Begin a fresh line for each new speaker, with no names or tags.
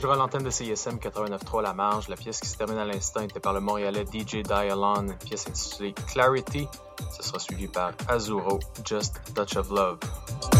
toujours à l'antenne de CISM 89.3 La Marge. La pièce qui se termine à l'instant était par le Montréalais DJ Dialon, une pièce intitulée Clarity. Ce sera suivi par Azuro, Just Touch of Love.